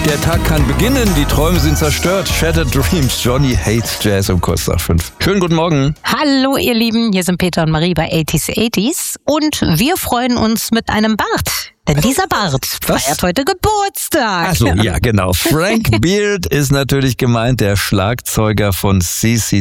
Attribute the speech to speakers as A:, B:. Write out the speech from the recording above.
A: Der Tag kann beginnen, die Träume sind zerstört. Shattered Dreams, Johnny hates Jazz um kurz nach 5. Schönen guten Morgen.
B: Hallo ihr Lieben, hier sind Peter und Marie bei 80s und wir freuen uns mit einem Bart. Denn dieser Bart feiert heute Geburtstag.
A: Ach so, ja genau. Frank Beard ist natürlich gemeint, der Schlagzeuger von CC